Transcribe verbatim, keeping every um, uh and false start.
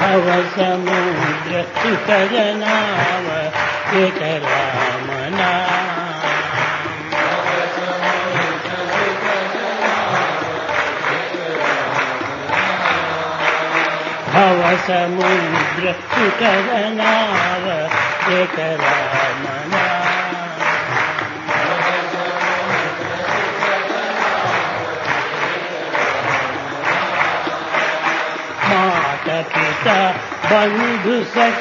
भव समुद्र सुखद नाव एक राम नाम। भव समुद्र सुखद नाव एक राम नाम। माता पिता बंधु सखा